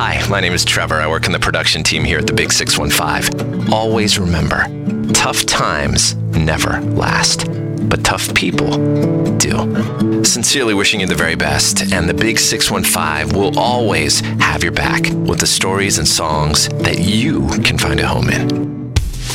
Hi, my name is Trevor. I work in the production team here at the Big 615. Always remember, tough times never last, but tough people do. Sincerely wishing you the very best, and the Big 615 will always have your back with the stories and songs that you can find a home in.